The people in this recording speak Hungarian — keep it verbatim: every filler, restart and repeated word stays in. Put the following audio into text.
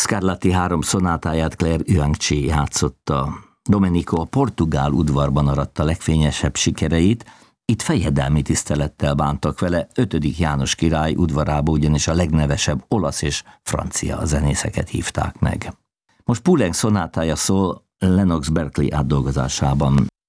Scarlatti három szonátáját Claire Yuangchi játszotta. Domenico a portugál udvarban aratta legfényesebb sikereit, itt fejedelmi tisztelettel bántak vele, ötödik János király udvarába ugyanis a legnevesebb olasz és francia zenészeket hívták meg. Most Poulenc szonátája szól Lennox Berkeley átdolgozásában.